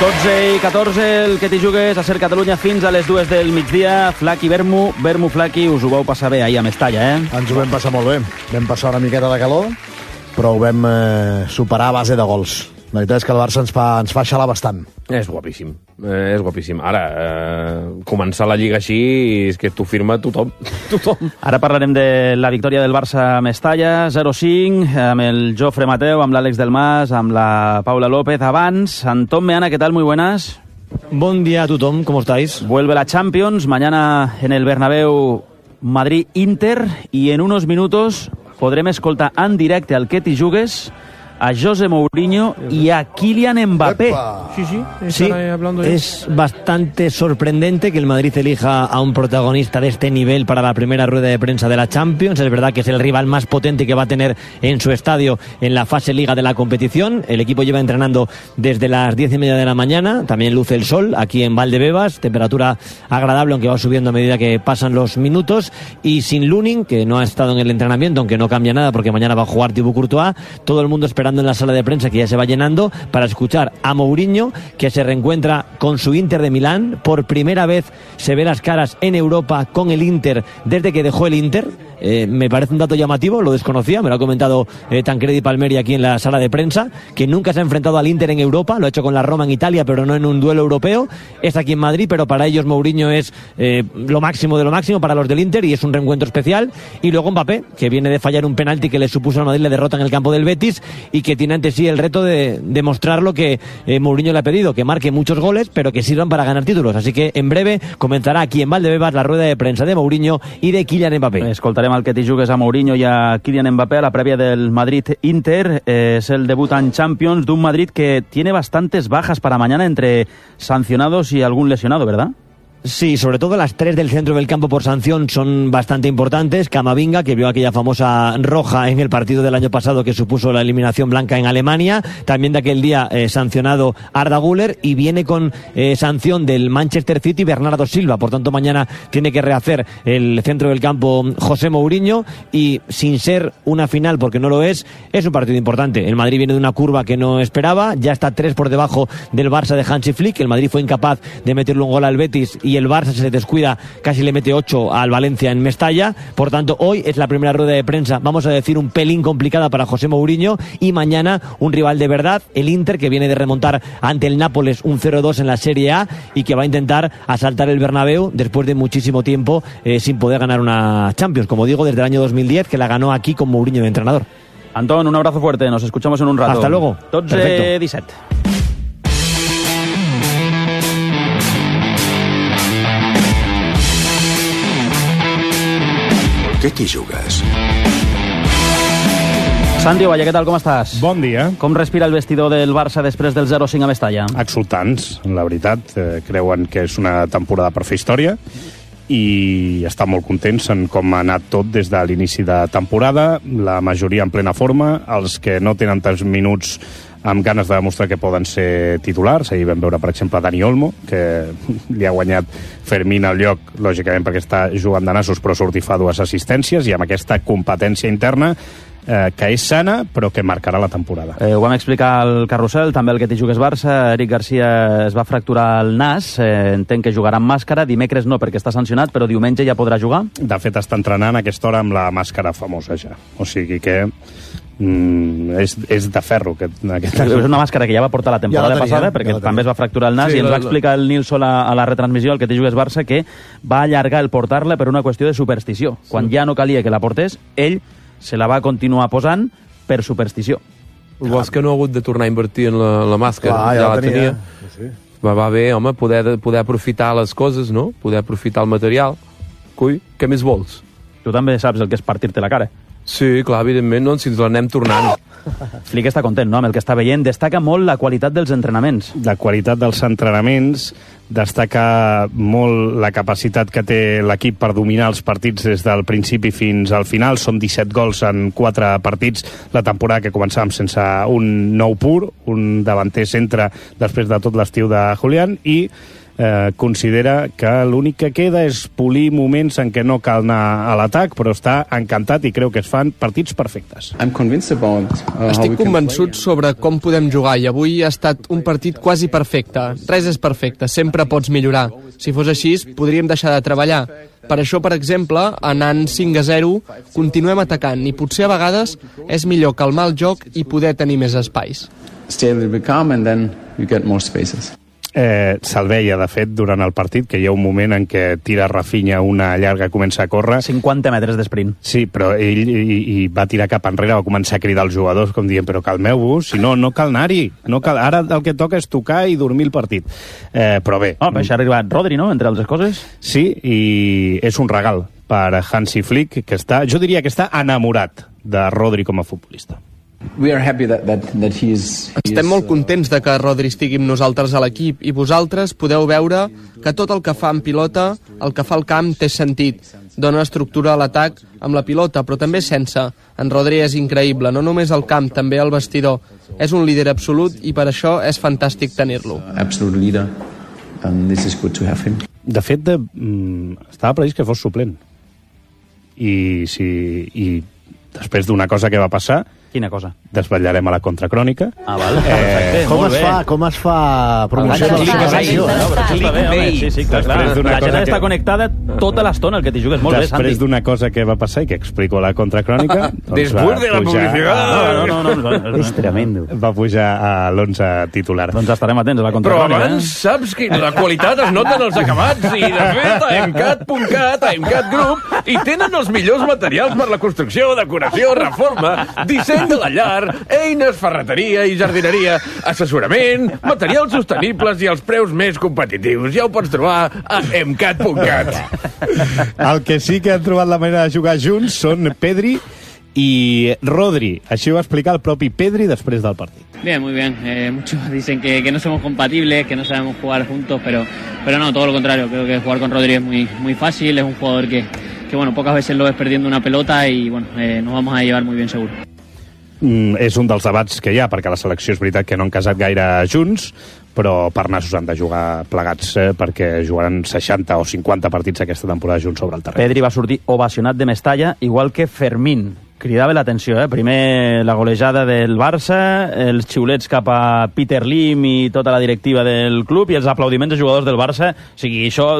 12:14, el que t'hi jugues a Ser Catalunya fins a les 2 del migdia. Flaqui, Vermu, Flaqui, us ho vau passar bé ahir a Mestalla, eh? Ens ho vam passar molt bé. Vam passar una miqueta de calor, però ho vam superar a base de gols. La veritat és que el Barça ens fa xalar bastant. És guapíssim, és guapíssim. Ara, començar la Lliga així és que t'ho firma tothom. Ara parlarem de la victòria del Barça a Mestalla, 0-5, amb el Jofre Mateu, amb l'Àlex Del Mas, amb la Paula López. Abans, Antón Meana, ¿qué tal? Muy buenas. Buen día a tothom, ¿cómo estáis? Vuelve la Champions, mañana en el Bernabéu Madrid-Inter, y en unos minutos podrem escoltar en directe al que t'hi jugues a José Mourinho y a Kylian Mbappé. Epa. Sí, es bastante sorprendente que el Madrid elija a un protagonista de este nivel para la primera rueda de prensa de la Champions. Es verdad que es el rival más potente que va a tener en su estadio en la fase liga de la competición. El equipo lleva entrenando desde las 10:30 de la mañana. También luce el sol aquí en Valdebebas. Temperatura agradable, aunque va subiendo a medida que pasan los minutos. Y sin Lunin, que no ha estado en el entrenamiento, aunque no cambia nada porque mañana va a jugar Thibaut Courtois. Todo el mundo esperando en la sala de prensa, que ya se va llenando, para escuchar a Mourinho, que se reencuentra con su Inter de Milán. Por primera vez se ve las caras en Europa con el Inter desde que dejó el Inter. Me parece un dato llamativo, lo desconocía, me lo ha comentado Tancredi Palmeri aquí en la sala de prensa, que nunca se ha enfrentado al Inter en Europa, lo ha hecho con la Roma en Italia, pero no en un duelo europeo. Es aquí en Madrid, pero para ellos Mourinho es lo máximo de lo máximo para los del Inter, y es un reencuentro especial. Y luego Mbappé, que viene de fallar un penalti que le supuso al Madrid la derrota en el campo del Betis, y que tiene ante sí el reto de demostrar lo que Mourinho le ha pedido, que marque muchos goles, pero que sirvan para ganar títulos. Así que en breve comenzará aquí en Valdebebas la rueda de prensa de Mourinho y de Kylian Mbappé. Escoltarem el que t'hi jugues a Mourinho i a Kylian Mbappé a la prèvia del Madrid-Inter. Es el debut en Champions de un Madrid que tiene bastantes bajas para mañana, entre sancionados y algún lesionado, ¿verdad? Sí, sobre todo las 3 del centro del campo por sanción son bastante importantes. Camavinga, que vio aquella famosa roja en el partido del año pasado que supuso la eliminación blanca en Alemania. También de aquel día sancionado Arda Güler, y viene con sanción del Manchester City Bernardo Silva. Por tanto, mañana tiene que rehacer el centro del campo José Mourinho, y sin ser una final, porque no lo es un partido importante. El Madrid viene de una curva que no esperaba, ya está 3 por debajo del Barça de Hansi Flick. El Madrid fue incapaz de meterle un gol al Betis, y el Barça, se descuida, casi le mete 8 al Valencia en Mestalla. Por tanto, hoy es la primera rueda de prensa, vamos a decir, un pelín complicada para José Mourinho, y mañana un rival de verdad, el Inter, que viene de remontar ante el Nápoles un 0-2 en la Serie A, y que va a intentar asaltar el Bernabéu después de muchísimo tiempo sin poder ganar una Champions, como digo, desde el año 2010, que la ganó aquí con Mourinho de entrenador. Antón, un abrazo fuerte, nos escuchamos en un rato. Hasta luego. 12:17. Què t'hi jugues? Santi Ovalle, què tal, com estàs? Bon dia. Com respira el vestidor del Barça després del 0-5 a Mestalla? Exultants, la veritat. Creuen que és una temporada per fer història i estan molt contents en com ha anat tot des de l'inici de temporada. La majoria en plena forma, els que no tenen tants minuts amb ganes de demostrar que poden ser titulars. Ahir vam veure, per exemple, Dani Olmo, que li ha guanyat Fermín al lloc, lògicament perquè està jugant de nassos, però surt i fa 2 assistències, i amb aquesta competència interna que és sana, però que marcarà la temporada. Ho vam explicar al Carrusel, també el que t'hi jugues Barça. Eric Garcia es va fracturar el nas, entenc que jugarà amb màscara, dimecres no perquè està sancionat, però diumenge ja podrà jugar? De fet, està entrenant a aquesta hora amb la màscara famosa ja, o sigui que és de ferro. És una màscara que ja va portar la temporada passada, perquè també es va fracturar el nas, i ens va explicar el Nilsson a la retransmissió, el que t'hi jugues Barça, que va allargar el portar-la per una qüestió de superstició. Quan ja no calia que la portés, ell se la va continuar posant per superstició. El bo és que no ha hagut de tornar a invertir en la màscara. Ja la tenia. Va bé, home, poder aprofitar les coses, no? Poder aprofitar el material. Coi, què més vols? Tu també saps el que és partir-te la cara. Sí, clar, evidentment, no? Si ens l'anem tornant. Flick està content, no?, amb el que està veient. Destaca molt la qualitat dels entrenaments. La qualitat dels entrenaments, destacar molt la capacitat que té l'equip per dominar els partits des del principi fins al final. Són 17 gols en 4 partits, la temporada que començàvem sense un nou pur, un davanter centre després de tot l'estiu de Julián, i considera que l'únic que queda és polir moments en què no cal anar a l'atac, però està encantat i creu que es fan partits perfectes. Estic convençut sobre com podem jugar i avui ha estat un partit quasi perfecte. Res és perfecte, sempre pots millorar. Si fos així, podríem deixar de treballar. Per això, per exemple, anant 5-0, continuem atacant i potser a vegades és millor calmar el joc i poder tenir més espais. Se'l veia, de fet, durant el partit, que hi ha un moment en què tira Rafinha una llarga, comença a córrer. 50 metres d'esprint. Sí, però ell i va tirar cap enrere, va començar a cridar als jugadors, com dient, però calmeu-vos, si no, no cal anar-hi. No cal... Ara el que toca és tocar i dormir el partit. Però bé... Però això ha arribat Rodri, no?, entre altres coses. Sí, i és un regal per Hansi Flick, que està, jo diria que està enamorat de Rodri com a futbolista. Estem molt contents de que Rodri estigui amb nosaltres a l'equip i vosaltres podeu veure que tot el que fa en pilota, el que fa al camp, té sentit. Dona estructura a l'atac amb la pilota, però també sense. En Rodri és increïble, no només al camp, també al vestidor. És un líder absolut i per això és fantàstic tenir-lo. De fet, estava previst que fos suplent. I després d'una cosa que va passar... Quina cosa? Desvetllarem a la contracrònica. Ah, val. Com es fa promoció de la secció? Sí, clar. La gent està connectada tota l'estona, el que t'hi jugues molt bé, Santi. Després d'una cosa que va passar i que explico a la contracrònica... Después de la publicitat! No. És tremendo. Va pujar a l'11 titular. Doncs estarem atents a la Però contracrònica. abans saps que la qualitat es nota en els acabats i, de fet, a emcat.cat, a Emcat Group, i tenen els millors materials per la construcció, decoració, reforma, disseny de la llar, eines, ferreteria i jardineria, assessorament, materials sostenibles i els preus més competitius. Ja ho pots trobar a emcat.cat. El que sí que han trobat la manera de jugar junts són Pedri i Rodri. Així ho va explicar el propi Pedri després del partit. Bien, muy bien. Muchos dicen que no somos compatibles, que no sabemos jugar juntos, pero no, todo lo contrario. Creo que jugar con Rodri es muy fácil, es un jugador que bueno, pocas veces lo ves perdiendo una pelota y bueno, nos vamos a llevar muy bien seguro. És un dels debats que hi ha, perquè la selecció és veritat que no han casat gaire junts, però per nassos han de jugar plegats, perquè jugaran 60 o 50 partits aquesta temporada junts sobre el terreny. Pedri va sortir ovacionat de Mestalla, igual que Fermín. Cridava l'atenció, Primer la golejada del Barça, els xiulets cap a Peter Lim i tota la directiva del club i els aplaudiments dels jugadors del Barça. O sigui, això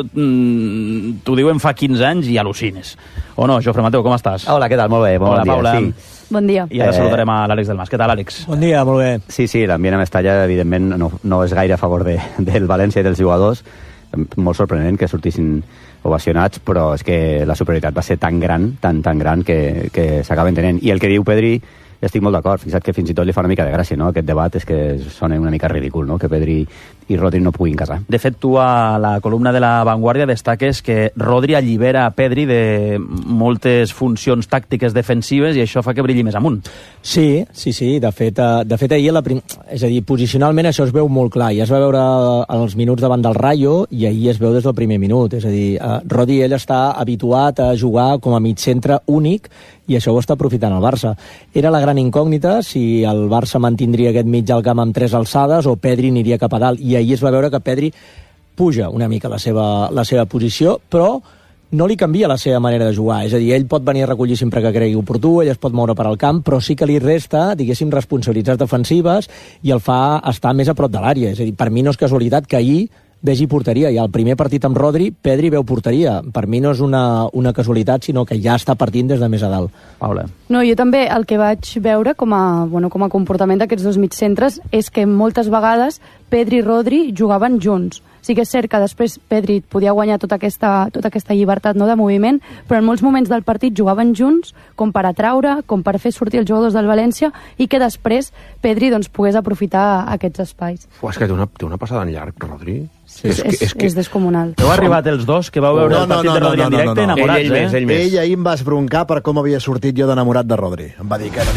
t'ho diuen fa 15 anys i al·lucines. O no, Jofre Mateu, com estàs? Hola, què tal? Molt bé, bon dia. Paula. Sí. Bon dia. I ara saludarem a l'Àlex del Mas. Què tal, Àlex? Bon dia, molt bé. Sí, l'ambient a Mestalla, evidentment, no és gaire a favor del València i dels jugadors. Molt sorprenent que sortissin ovacionats, però és que la superioritat va ser tan gran, tan gran, que s'acaba entenent. I el que diu Pedri, estic molt d'acord. Fixa't que fins i tot li fa una mica de gràcia, no? Aquest debat és que sona una mica ridícul, no? Que Pedri i Rodri no puguin casar. De fet, tu a la columna de La Vanguardia destaques que Rodri allibera a Pedri de moltes funcions tàctiques defensives i això fa que brilli més amunt. Sí. De fet ahir, és a dir, posicionalment això es veu molt clar. Ja es va veure els minuts davant del Rayo i ahir es veu des del primer minut. És a dir, Rodri, ell està habituat a jugar com a mig centre únic i això ho està aprofitant el Barça. Era la gran incògnita si el Barça mantindria aquest mig al camp amb 3 alçades o Pedri aniria cap a dalt. I ahir es va veure que Pedri puja una mica la seva posició, però no li canvia la seva manera de jugar. És a dir, ell pot venir a recollir sempre que cregui oportú, ell es pot moure per al camp, però sí que li resta, diguéssim, responsabilitats defensives i el fa estar més a prop de l'àrea. És a dir, per mi no és casualitat que ahir vegi porteria. I al primer partit amb Rodri, Pedri veu porteria. Per mi no és una casualitat, sinó que ja està partint des de més a dalt. Paula. No, jo també el que vaig veure com a comportament d'aquests dos mitjcentres és que moltes vegades Pedri i Rodri jugaven junts. Sí que és cert que després Pedri podia guanyar tota aquesta llibertat, no, de moviment, però en molts moments del partit jugaven junts com per atraure, com per fer sortir els jugadors del València i que després Pedri doncs, pogués aprofitar aquests espais. És que té una passada en llarg, Rodri. Sí, és descomunal. Heu arribat els dos que vau veure el partit de Rodri en directe enamorats, ell ahir em va esbroncar per com havia sortit jo d'enamorat de Rodri. Em va dir que no n'hi havia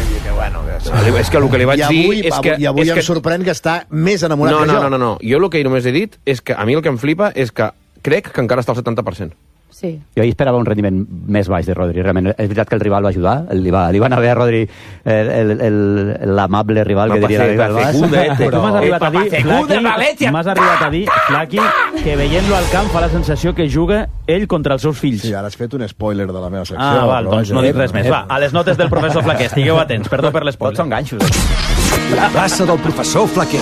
Bueno, és que el que li vaig dir és que... I avui em sorprèn que està més enamorat que jo. No. Jo el que només he dit és que a mi el que em flipa és que crec que encara està al 70%. Sí. Jo ahir esperava un rendiment més baix de Rodri. Realment, és veritat que el rival va ajudar. Li va anar bé a Rodri l'amable rival que diria la Liga del Barça. Tu m'has arribat a dir, Flaqui, que veient-lo al camp fa la sensació que juga ell contra els seus fills. Sí, ara has fet un spoiler de la meva secció. Ah, val, doncs no dic res més. Va, a les notes del professor Flaquer, estigueu atents, perdó per l'espoiler. Tots són ganxos. La plaça del professor Flaquer.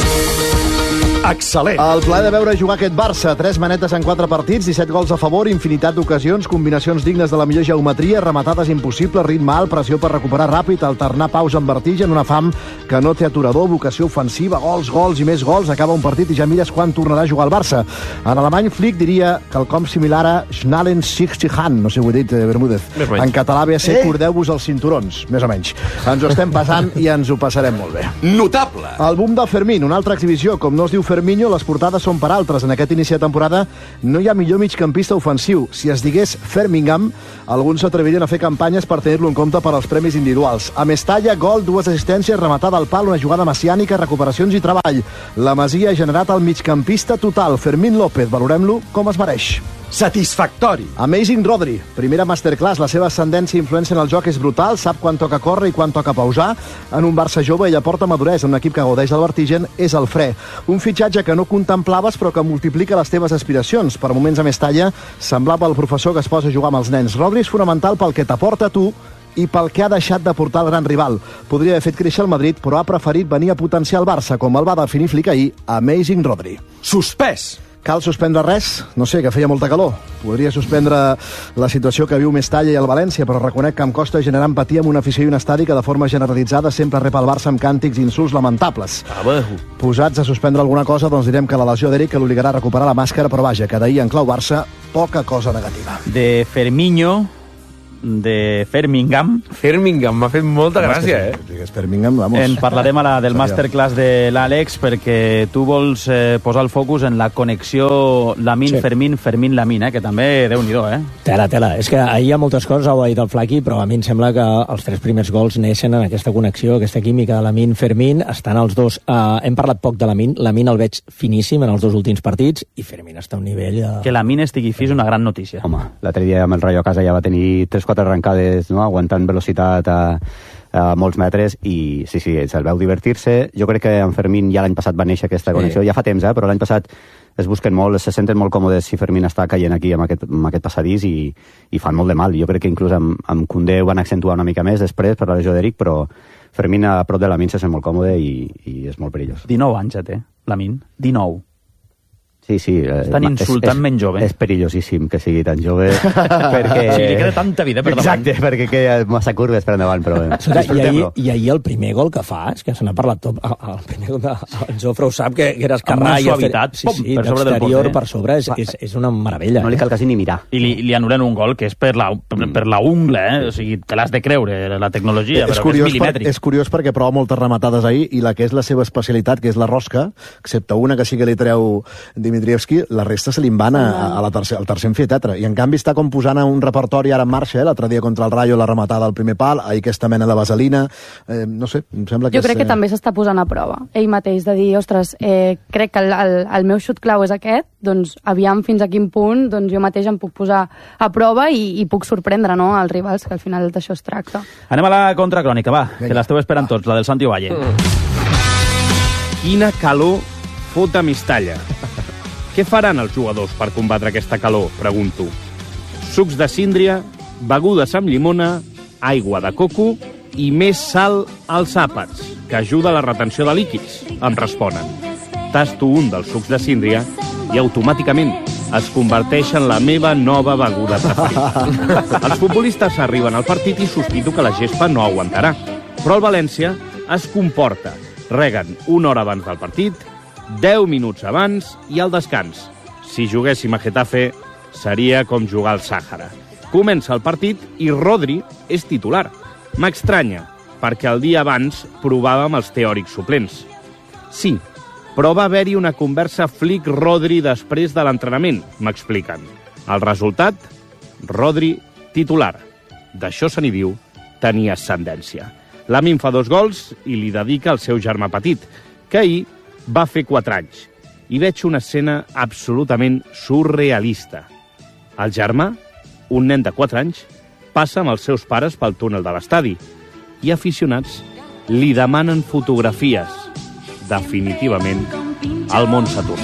Excel·lent. El plaer de veure jugar aquest Barça. 3 manetes en 4 partits, 17 gols a favor, infinitat d'ocasions, combinacions dignes de la millor geometria, rematades impossibles, ritme alt, pressió per recuperar ràpid, alternar pausa amb vertigen, una fam que no té aturador, vocació ofensiva, gols i més gols. Acaba un partit i ja mires quan tornarà a jugar el Barça. En alemany, Flick diria quelcom similar a Schnallen sich Han, no sé, ho he dit, Bermúdez. En català ve a ser cordeu-vos els cinturons, més o menys. Ens ho estem passant i ens ho passarem molt bé. Notable. El boom del Fermín, una altra exhibició, com no es diu Ferminho, les portades són per altres. En aquest inici de temporada no hi ha millor migcampista ofensiu. Si es digués Fermingham, alguns s'atrevirien a fer campanyes per tenir-lo en compte per als premis individuals. A Mestalla, gol, 2 assistències, rematada al pal, una jugada messiànica, recuperacions i treball. La Masia ha generat el migcampista total. Fermín López, valorem-lo com es mereix. Satisfactori. Amazing Rodri, primera masterclass. La seva ascendència i influència en el joc és brutal, sap quan toca córrer i quan toca pausar. En un Barça jove ell aporta maduresa, un equip que gaudeix del vertigen és el fre. Un fitxatge que no contemplaves però que multiplica les teves aspiracions. Per moments a Mestalla semblava el professor que es posa a jugar amb els nens. Rodri és fonamental pel que t'aporta a tu i pel que ha deixat de portar el gran rival. Podria haver fet créixer el Madrid, però ha preferit venir a potenciar el Barça, com el va definir Flick ahir. Amazing Rodri. Suspès. Cal suspendre res? No sé, que feia molta calor. Podria suspendre la situació que viu Mestalla i el València, però reconec que em costa generar empatia amb una afició i un estadi que de forma generalitzada sempre rep el Barça amb càntics i insults lamentables. Posats a suspendre alguna cosa, doncs direm que la lesió d'Eric que l'obligarà a recuperar la màscara, però vaja, que d'ahir en clau Barça, poca cosa negativa. De Ferminho, de Fermingham. Fermingham, m'ha fet molta gràcia, Fermingham, vamos. En parlarem a la del masterclass de l'Àlex, perquè tu vols posar el focus en la connexió Lamine-Fermín, Fermín-Lamine, que també, Déu-n'hi-do, Tela. És que ahir hi ha moltes coses, ho ha dit el Flaqui, però a mi em sembla que els 3 primers gols neixen en aquesta connexió, aquesta química de Lamine-Fermín. Estan els dos... hem parlat poc de Lamine. Lamine el veig finíssim en els 2 últims partits i Fermín està a un nivell... Que Lamine estigui fi és una gran notícia. Home, l'altre dia amb el Rayo a casa ja va tenir 3-4 arrencades, no? Aguantant velocitat a molts metres i sí, se'l veu divertir-se. Jo crec que en Fermín ja l'any passat va néixer aquesta connexió, ja fa temps, però l'any passat es busquen molt, se senten molt còmodes si Fermín està caient aquí amb aquest passadís i fan molt de mal. Jo crec que inclús amb Koundé ho van accentuar una mica més després per la lesió d'Eric, però Fermín a prop de Lamine se sent molt còmode i és molt perillós. 19 anys ja té, Lamine. 19. Sí. Estan insultant-me jove. És perillosíssim que sigui tan jove, perquè... Sí, li queda tanta vida per davant. Exacte, perquè queda massa curves per endavant, però... I ahir el primer gol que fa, és que se n'ha parlat tot, el primer gol en Jofre ho sap, que era escarrar i... suavitat, sí, per sobre del porter. Per sobre, és una meravella. No li cal quasi ni mirar. I li anulen un gol que és per la ungla, O sigui, te l'has de creure, la tecnologia, però que és milimètric. És curiós perquè prova moltes rematades ahir i la que és la seva especialitat, que és la rosca, excepte una que sí que li treu Dimitrievski, la resta se li van al tercer amfiteatre. I en canvi està com posant un repertori ara en marxa, l'altre dia contra el Rayo la rematada al primer pal, ahir aquesta mena de vaselina, no sé, em sembla que jo crec que també s'està posant a prova ell mateix, de dir, ostres, crec que el meu xut clau és aquest, doncs aviam fins a quin punt doncs jo mateix em puc posar a prova i puc sorprendre, no?, els rivals, que al final d'això es tracta. Anem a la contracrònica, va, que l'esteu esperant tots, la del Santi Valle. Quina calor fot a Mestalla. Què faran els jugadors per combatre aquesta calor? Pregunto. Sucs de síndria, begudes amb llimona, aigua de coco i més sal als àpats, que ajuda a la retenció de líquids, em responen. Tasto un dels sucs de síndria i automàticament es converteix en la meva nova beguda preferida. Els futbolistes arriben al partit i sospito que la gespa no aguantarà. Però el València es comporta. Reguen una hora abans del partit, 10 minuts abans i al descans. Si juguéssim a Getafe, seria com jugar al Sàhara. Comença el partit i Rodri és titular. M'estranya, perquè el dia abans provàvem els teòrics suplents. Sí, però va haver-hi una conversa Flick-Rodri després de l'entrenament, m'expliquen. El resultat? Rodri titular. D'això se n'hi diu tenir ascendència. Lamine fa 2 gols i li dedica al seu germà petit, que ahir va fer 4 anys. I veig una escena absolutament surrealista. El germà, un nen de 4 anys, passa amb els seus pares pel túnel de l'estadi i aficionats li demanen fotografies. Definitivament, el món s'aturna.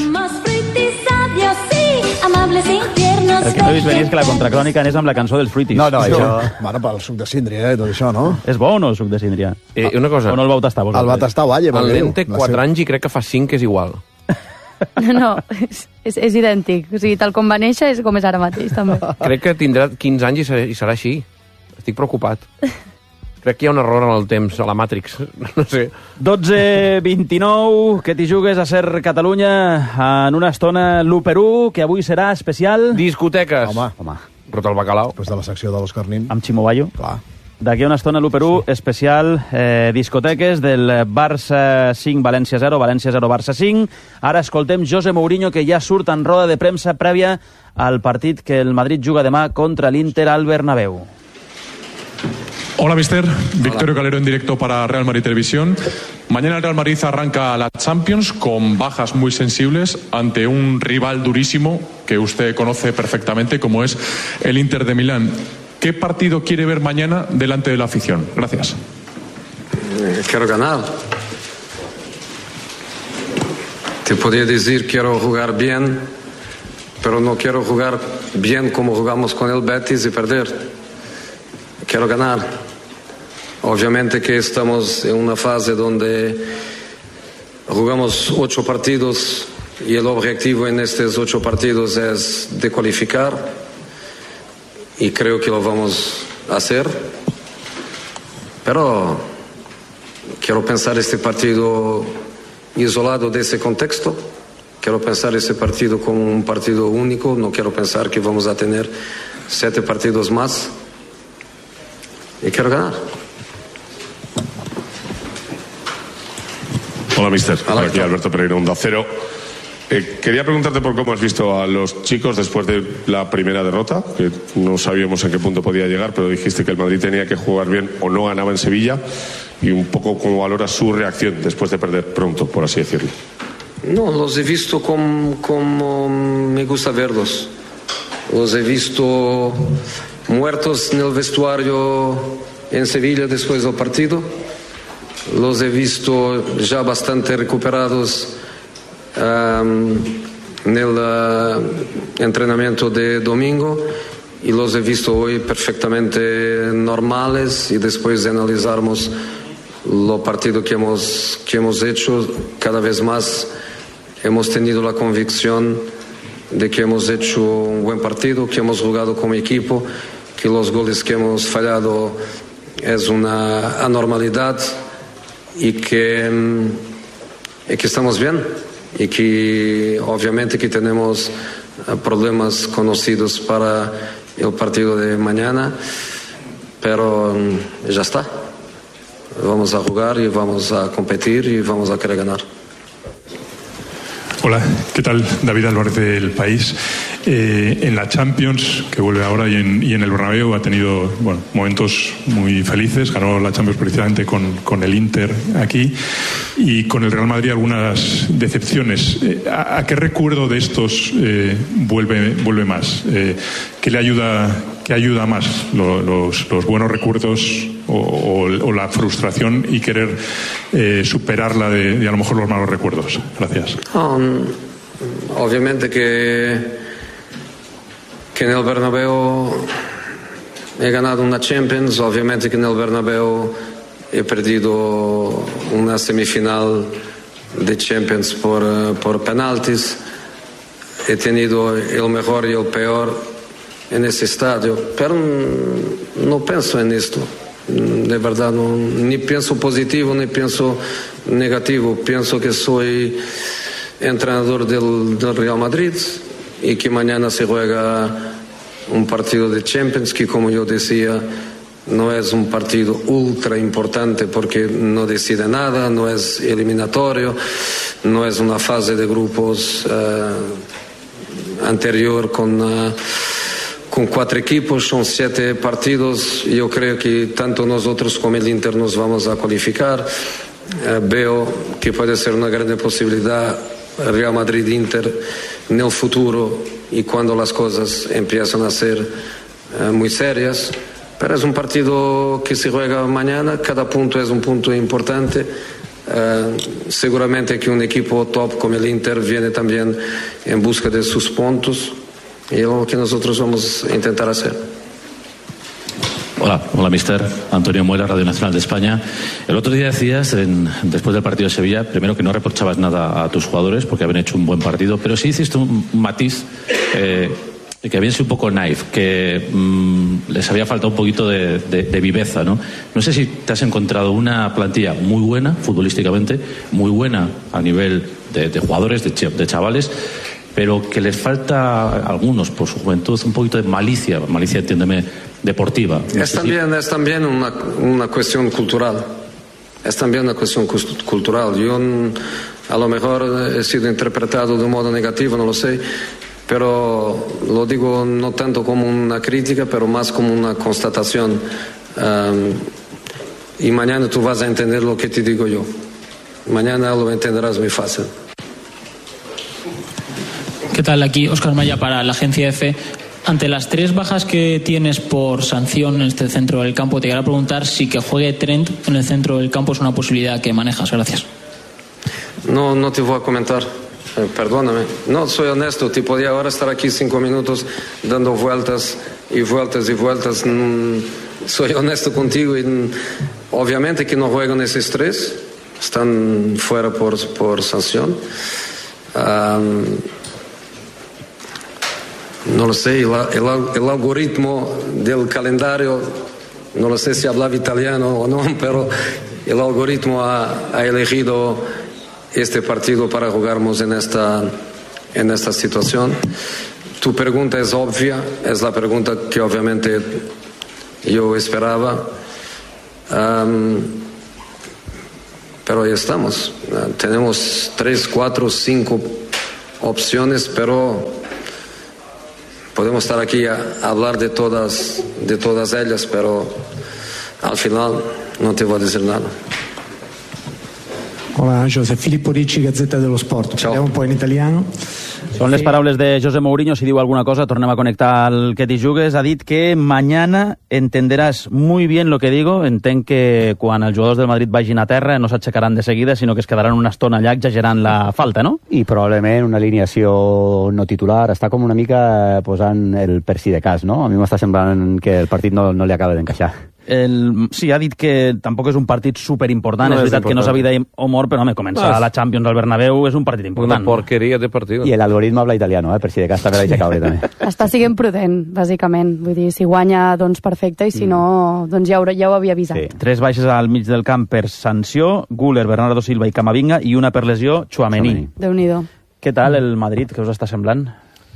El que no he vist venir és que la contracrònica anés amb la cançó dels Fruities. No, això... Bueno, pel suc de síndria, tot això, no? És bo o no, el suc de síndria? Una cosa... O no el vau tastar, vosaltres? El va tastar, vaja. El nen té 4 anys i crec que fa 5 que és igual. No, és idèntic. O sigui, tal com va néixer és com és ara mateix, també. Crec que tindrà 15 anys i serà així. Estic preocupat. Crec que hi ha un error en el temps, a la Matrix. No sé. 12:29, que t'hi jugues a Ser Catalunya en una estona l'U1, que avui serà especial. Discoteques. Home. Rota el bacalao. Després de la secció de l'Òscar Nin. Amb Ximo Bayo. Clar. D'aquí a una estona l'U1 especial discoteques del Barça 5, València 0, València 0, Barça 5. Ara escoltem José Mourinho, que ja surt en roda de premsa prèvia al partit que el Madrid juga demà contra l'Inter al Bernabéu. Hola, mister. Victorio Calero en directo para Real Madrid Televisión. Mañana el Real Madrid arranca la Champions con bajas muy sensibles ante un rival durísimo que usted conoce perfectamente, como es el Inter de Milán. ¿Qué partido quiere ver mañana delante de la afición? Gracias. Quiero ganar. Te podría decir quiero jugar bien, pero no quiero jugar bien como jugamos con el Betis y perder. Quiero ganar. Obviamente que estamos en una fase donde jugamos 8 partidos y el objetivo en estos 8 partidos es de cualificar y creo que lo vamos a hacer. Pero quiero pensar este partido isolado de ese contexto. Quiero pensar este partido como un partido único. No quiero pensar que vamos a tener 7 partidos más. Y quiero ganar. Hola, mister. Aquí Alberto Pereira, Onda Cero. Quería preguntarte por cómo has visto a los chicos después de la primera derrota, que no sabíamos en qué punto podía llegar, pero dijiste que el Madrid tenía que jugar bien o no ganaba en Sevilla, y un poco cómo valoras su reacción después de perder pronto, por así decirlo. No, los he visto como me gusta verlos. Los he visto muertos en el vestuario en Sevilla después del partido. Los he visto ya bastante recuperados en el entrenamiento de domingo y los he visto hoy perfectamente normales, y después de analizarmos lo partido que hemos hecho, cada vez más hemos tenido la convicción de que hemos hecho un buen partido, que hemos jugado como equipo, que los goles que hemos fallado es una anormalidad y que estamos bien, y que obviamente que tenemos problemas conocidos para el partido de mañana, pero ya está. Vamos a jugar y vamos a competir y vamos a querer ganar. Hola, ¿qué tal? David Álvarez del País. En la Champions, que vuelve ahora, y en el Bernabéu ha tenido momentos muy felices. Ganó la Champions precisamente con el Inter aquí, y con el Real Madrid algunas decepciones. ¿A qué recuerdo de estos vuelve más? ¿Qué le ayuda más? ¿Los buenos recuerdos o la frustración y querer superarla de a lo mejor los malos recuerdos? Gracias. Obviamente que en el Bernabéu he ganado una Champions, obviamente que en el Bernabéu he perdido una semifinal de Champions por penaltis. He tenido el mejor y el peor en ese estadio, pero no pienso en esto. De verdad, no, ni pienso positivo ni pienso negativo. Pienso que soy entrenador del Real Madrid y que mañana se juega un partido de Champions que, como yo decía, no es un partido ultra importante porque no decide nada, no es eliminatorio, no es una fase de grupos anterior con con 4 equipos, son 7 partidos. Yo creo que tanto nosotros como el Inter nos vamos a cualificar. Veo que puede ser una gran posibilidad Real Madrid-Inter en el futuro y cuando las cosas empiezan a ser muy serias. Pero es un partido que se juega mañana, cada punto es un punto importante. Seguramente que un equipo top como el Inter viene también en busca de sus puntos y es lo que nosotros vamos a intentar hacer. Hola, mister. Antonio Muela, Radio Nacional de España. El otro día decías, después del partido de Sevilla, primero que no reprochabas nada a tus jugadores porque habían hecho un buen partido, pero sí hiciste un matiz que habían sido un poco naif, que les había faltado un poquito de viveza, ¿no? No sé si te has encontrado una plantilla muy buena, futbolísticamente, muy buena a nivel de jugadores, de chavales, pero que les falta a algunos, por su juventud, un poquito de malicia, entiéndeme, deportiva. No es también una cuestión cultural. Es también una cuestión cultural. Yo a lo mejor he sido interpretado de un modo negativo, no lo sé, pero lo digo no tanto como una crítica, pero más como una constatación. Y mañana tú vas a entender lo que te digo yo. Mañana lo entenderás muy fácil. ¿Qué tal? Aquí Óscar Maya para la agencia EFE. Ante las 3 bajas que tienes por sanción en este centro del campo, te quería preguntar si que juegue Trent en el centro del campo es una posibilidad que manejas. Gracias. No te voy a comentar. Perdóname. No, soy honesto. Te podía ahora estar aquí 5 minutos dando vueltas y vueltas y vueltas. Soy honesto contigo y obviamente que no juegan esos 3. Están fuera por sanción. No lo sé, el algoritmo del calendario, no lo sé si hablaba italiano o no, pero el algoritmo ha elegido este partido para jugarnos en esta situación. Tu pregunta es obvia, es la pregunta que obviamente yo esperaba, pero ahí estamos. Tenemos 3, 4, 5 opciones, pero podemos estar aquí a hablar de todas ellas, pero al final no te voy a decir nada. Hola, José Filippo Ricci, Gazzetta dello Sport. Parliamo un po' in italiano. Són les paraules de José Mourinho. Si diu alguna cosa, tornem a connectar al que t'hi jugues. Ha dit que mañana entenderás muy bien lo que digo. Entenc que quan els jugadors del Madrid vagin a terra no s'aixecaran de seguida, sinó que es quedaran una estona allà exagerant la falta, no? I probablement una alineació no titular. Està com una mica posant el per si de cas, no? A mi m'està semblant que el partit no li acaba d'encaixar. Sí, ha dit que tampoc és un partit superimportant, és veritat que no s'havia o mort, però home, començar la Champions al Bernabéu és un partit important. Una porqueria de partit. I l'algoritme habla italiano, per si de cas també l'haig caure també. Està sent prudent, bàsicament. Vull dir, si guanya, doncs perfecte, i si no, doncs ja ho havia avisat. Sí. 3 baixes al mig del camp per sanció, Güler, Bernardo Silva i Camavinga, i una per lesió, Tchouaméni. Déu-n'hi-do. Què tal el Madrid? Què us està semblant?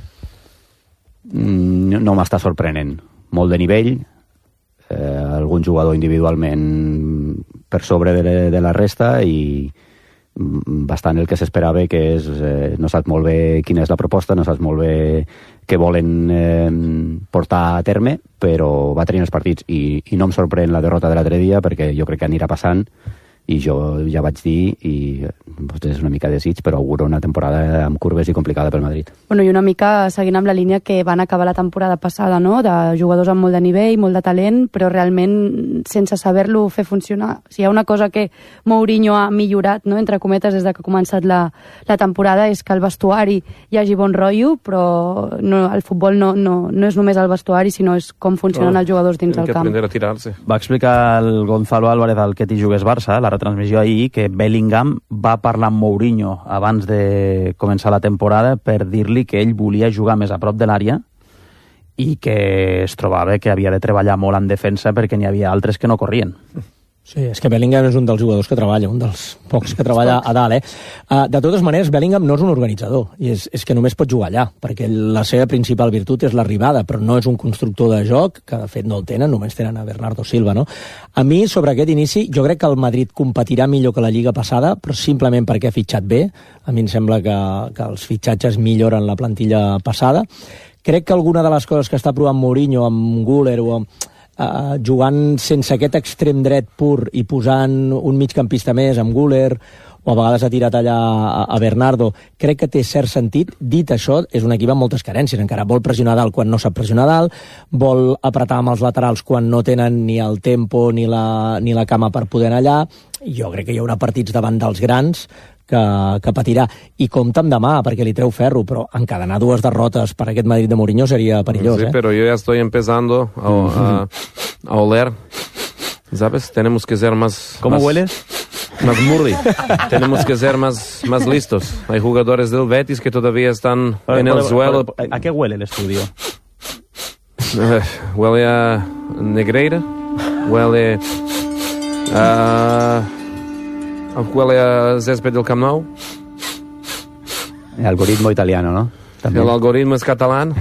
No m'està sorprenent. Molt de nivell, algun jugador individualment per sobre de la resta i bastant el que s'esperava, que és no saps molt bé quina és la proposta, no saps molt bé què volen portar a terme, però va tenir els partits i no em sorprèn la derrota de l'altre dia perquè jo crec que anirà passant i jo ja vaig dir, i és una mica desig, però auguro una temporada amb curves i complicada pel Madrid. Bueno, i una mica seguint amb la línia que van acabar la temporada passada, no?, de jugadors amb molt de nivell, molt de talent, però realment sense saber-lo fer funcionar. Si hi ha una cosa que Mourinho ha millorat, no?, entre cometes, des que ha començat la temporada, és que el vestuari hi hagi bon rotllo, però el futbol no és només el vestuari, sinó és com funcionen els jugadors dins del camp. Aprender a tirarse. Va explicar el Gonzalo Álvarez al que t'hi jugues Barça, la retransmissió ahir, que Bellingham va parlar amb Mourinho abans de començar la temporada per dir-li que ell volia jugar més a prop de l'àrea i que es trobava que havia de treballar molt en defensa perquè n'hi havia altres que no corrien. Sí, és que Bellingham és un dels jugadors que treballa, un dels pocs que treballa a dalt, De totes maneres, Bellingham no és un organitzador, i és que només pot jugar allà, perquè la seva principal virtut és l'arribada, però no és un constructor de joc, que de fet no el tenen, només tenen a Bernardo Silva, no? A mi, sobre aquest inici, jo crec que el Madrid competirà millor que la Lliga passada, però simplement perquè ha fitxat bé. A mi em sembla que els fitxatges milloren la plantilla passada. crec que alguna de les coses que està provant Mourinho amb Güler o jugant sense aquest extrem dret pur i posant un migcampista més amb Güler, o a vegades ha tirat allà a Bernardo, crec que té cert sentit. Dit això, és un equip amb moltes carències, encara vol pressionar dalt quan no sap pressionar dalt, vol apretar amb els laterals quan no tenen ni el tempo ni la cama per poder anar allà. Jo crec que hi haurà partits davant dels grans que patirà. I compta amb demà, perquè li treu ferro, però encadenar 2 derrotes per aquest Madrid de Mourinho seria perillós. Sí, pero yo ya estoy empezando a oler, ¿sabes? Tenemos que ser más... ¿Cómo hueles? Más Murri. Tenemos que ser más listos. Hay jugadores del Betis que todavía están en el suelo. ¿A qué huele el estudio? Huele a Negreira, huele a césped del Camp Nou. El algoritmo italiano, ¿no? También. El algoritmo es catalán.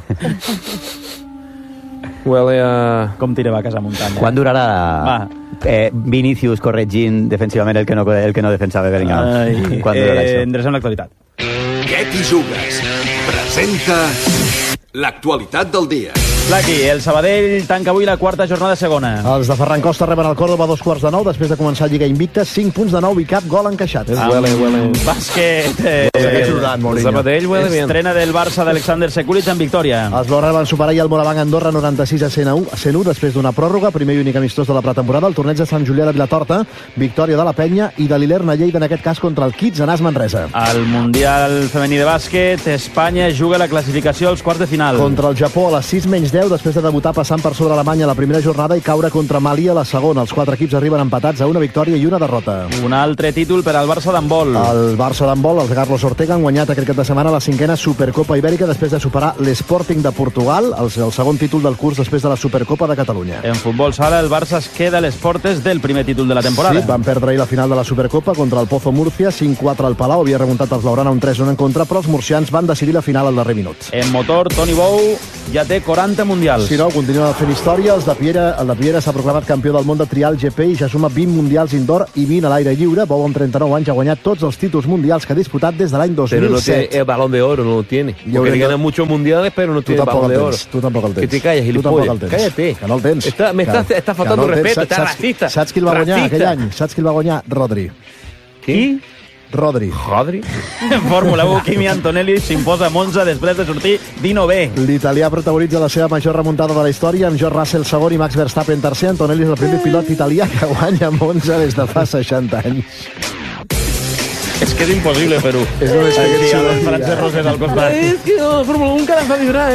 Huele a... Com tirem a casa muntanya. Quan durarà Vinícius corregint defensivament el que no defensava Bellingham? Quan durarà això? Endrecem l'actualitat. Què t'hi jugues? Presenta l'actualitat del dia. Flaqui, el Sabadell tanca avui la 4ª jornada segona. Els de Ferran Costa reben el Córdoba a 2:15 després de començar Lliga Invicta, 5 punts de 9 i cap gol encaixat. Huele. Bàsquet. Sabadell huele bien. Estrena del Barça d'Alexander Sekulic en victòria. Els blaugrana van superar ja el Moraván Andorra 96-101 després d'una pròrroga, primer i únic amistós de la pretemporada, el torneig de Sant Julià de Vilatorta, victòria de la Penya i de l'Ilerna Lleida, en aquest cas contra el Kids Anàs Manresa. Al Mundial femení de bàsquet, Espanya juga la classificació als quarts de final. Contra el Japó a les 6-10, després de debutar passant per sobre Alemanya a la primera jornada i caure contra Mali a la segona. Els 4 equips arriben empatats a una victòria i una derrota. Un altre títol per al Barça d'handbol. El Barça d'handbol, els de Carlos Ortega, han guanyat aquest cap de setmana la 5ª Supercopa Ibèrica després de superar l'Sporting de Portugal, el segon títol del curs després de la Supercopa de Catalunya. En futbol sala, el Barça es queda a les portes del primer títol de la temporada. Sí, van perdre ahir la final de la Supercopa contra el Pozo Múrcia, 5-4 al Palau, havia remuntat els blaugrana un 3-1 en contra, però els murcians van decidir la final al darrer minut. En motor, Toni Bou ja té 40 mundials. Sí, no, continua fent història. El de Piera s'ha proclamat campió del món de trial GP i ja suma 20 mundials indoor i 20 a l'aire lliure. Bou, amb 39 anys, ha guanyat tots els títols mundials que ha disputat des de l'any 2007. Pero no tiene el balón de oro, no lo tiene. Porque le ganan muchos mundiales, pero no tiene el balón de oro. Tu tampoc el tens. Que te calles, gilipollas. Cállate. Que no el tens. Està faltando respeto, està racista. Saps qui el va guanyar aquell any? Saps qui el va guanyar? Rodri. Qui? Rodri. En Fórmula 1, Kimi Antonelli s'imposa a Monza després de sortir 19è. L'italià protagonitza la seva major remuntada de la història, amb George Russell segon i Max Verstappen tercer. Antonelli és el primer pilot italià que guanya a Monza des de fa 60 anys. És que és impossible, Perú. És només que aquest el Francesc Rosés al costat. És que la Fórmula 1 encara em fa vibrar,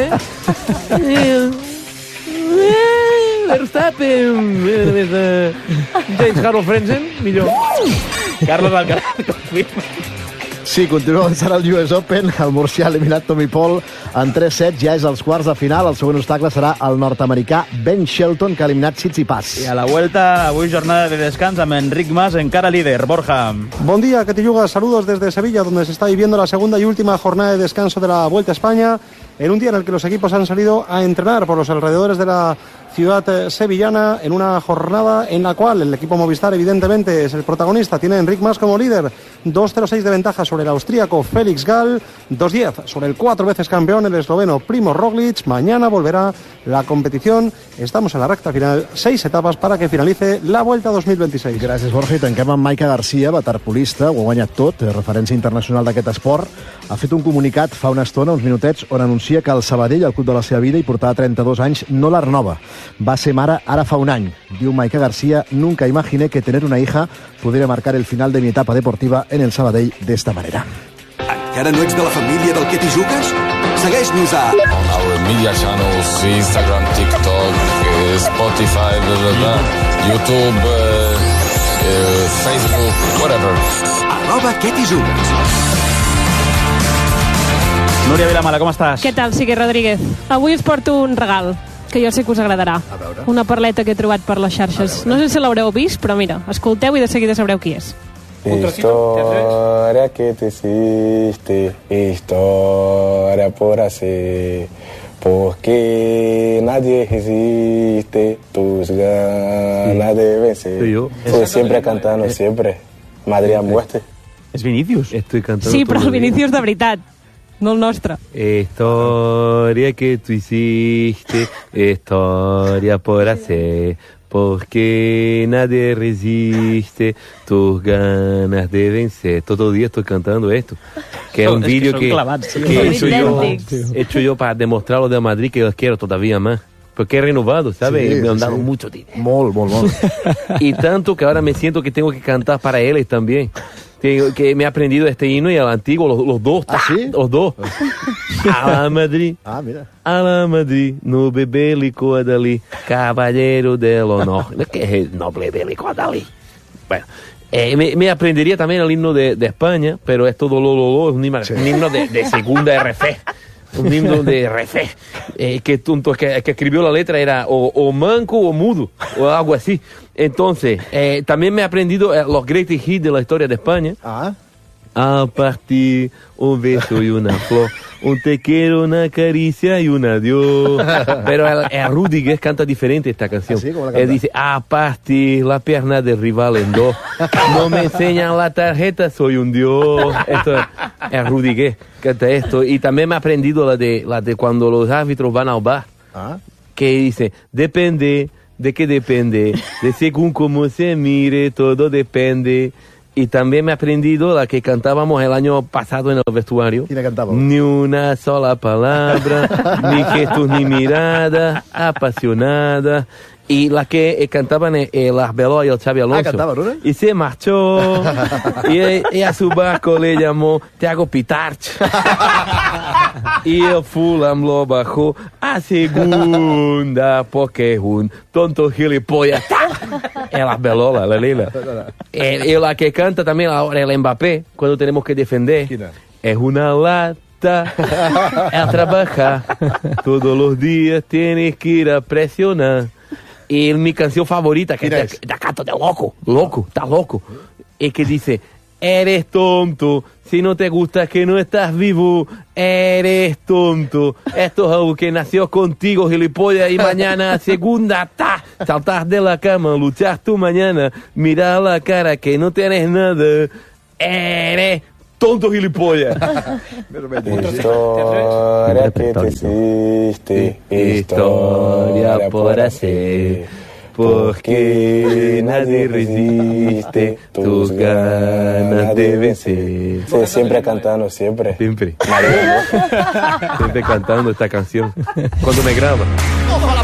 Verstappen, més de James Harold Frenzen, millor. Carlos Alcaraz confirma. Sí, continua avançant el US Open. El murcià ha eliminat Tommy Paul en 3 sets. Ja és als quarts de final. El següent obstacle serà el nord-americà Ben Shelton, que ha eliminat Tsitsipas. I a la vuelta, avui jornada de descans amb Enric Mas, encara líder. Borja. Buen día, Catiyuga. Saludos desde Sevilla, donde se está viviendo la segunda y última jornada de descanso de la Vuelta a España, en un día en el que los equipos han salido a entrenar por los alrededores de la ciudad sevillana, en una jornada en la cual el equipo Movistar evidentemente es el protagonista. Tiene a Enric Mas como líder, 2.06 de ventaja sobre el austríaco Félix Gall, 2.10 sobre el 4 veces campeón, el esloveno Primo Roglic. Mañana volverá la competición. Estamos en la recta final, 6 etapas para que finalice la Vuelta 2026. Gràcies, Borja. I tanquem amb Maica Garcia, waterpolista, ho ha guanyat tot, referència internacional d'aquest esport. Ha fet un comunicat fa una estona, uns minutets, on anuncia que el Sabadell, el club de la seva vida, i portava 32 anys, no la renova. Va ser mare ara fa un any. Diu Maica García: nunca imaginé que tener una hija pudiera marcar el final de mi etapa deportiva en el Sabadell d'esta manera. Encara no ets de la família del Que t'hi jugues? Segueix-nos a... On our media channels, Instagram, TikTok, Spotify, YouTube, Facebook, whatever. @Que t'hi jugues. Núria Vilamala, com estàs? Què tal, Sique Rodríguez? Avui us porto un regal que jo sé que us agradarà. Una perleta que he trobat per les xarxes. No sé si l'haureu vist, però mira, escolteu i de seguida sabreu qui és. Historia que te hiciste, historia por hacer, porque nadie resiste tus ganas de vencer. Tú siempre cantando, siempre. Madrid a muerte. És Vinícius. Estoy cantando. Sí, però el Vinícius de veritat. no el nostre. Historia que tú hiciste, historia por hacer, porque nadie resiste tus ganas de vencer. Todo el día estoy cantando esto, que es un vídeo que he hecho yo para demostrar a los de Madrid que los quiero todavía más. Porque he renovado, ¿sabes? Sí, me han dado mucho dinero. Molt. Y tanto que ahora me siento que tengo que cantar para ellos también. Que me he aprendido este himno y el antiguo, los dos. ¿Ah, sí? Los dos. A la Madrid. Ah, mira. A la Madrid, noble bélico Adalí, caballero del honor. ¿Qué es el noble bélico Adalí? Bueno. Me aprendería también el himno de España, pero es todo lo, es un himno de segunda RF. Un himno de refé, que escribió la letra era o manco o mudo, o algo así. Entonces, también me he aprendido los greatest hits de la historia de España. A partir un beso y una flor, un te quiero, una caricia y un adiós. Pero el Rudiger canta diferente esta canción. Él dice, a partir la pierna del rival en dos, no me enseñan la tarjeta, soy un dios. Esto es Rudiger, canta esto. Y también me he aprendido la de cuando los árbitros van al bar, que dice, depende, ¿de qué depende? De según cómo se mire, todo depende. Y también me he aprendido la que cantábamos el año pasado en el vestuario. ¿Quién la cantaba? Ni una sola palabra, ni gestos ni miradas, apasionada. Y la que cantaban las Veloz y el Xabi Alonso. ¿Cantaban una? Y se marchó. y a su barco le llamó Thiago Pitarch. Y el Fulham lo bajó a segunda porque es un tonto gilipollas. Es las Veloz, la Lila. Y la que canta también ahora el Mbappé, cuando tenemos que defender. Es una lata. A trabajar. Todos los días tienes que ir a presionar. Y mi canción favorita, que es de canto de loco, está loco, es que dice, eres tonto, si no te gusta que no estás vivo, eres tonto, esto es algo que nació contigo, gilipollas, y mañana segunda, saltas de la cama, luchas tu mañana, mira la cara que no tienes nada, eres tonto gilipollas. Historia que te hiciste, historia por hacer, porque nadie resiste tus ganas de vencer. Sí, siempre cantando, siempre. Siempre cantando esta canción. Cuando me graba.